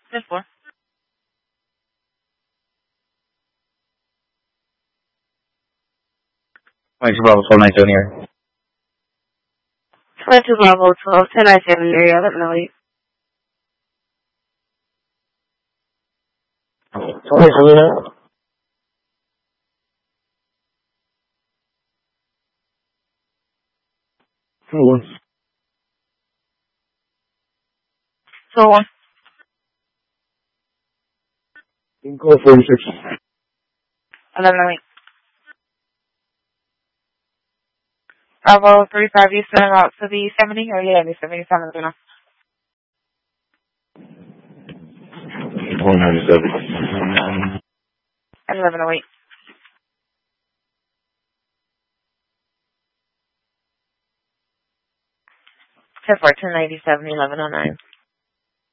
10 4. Mike Bravo 1297 here. 22 Bravo 12, 1097 area, 1108. 27 now? One. So 1. Go 46. 1108. Bravo 35, you sending out to the 70 or yeah, the 77 now? 197. 1108. 10 4, 1097, 1109.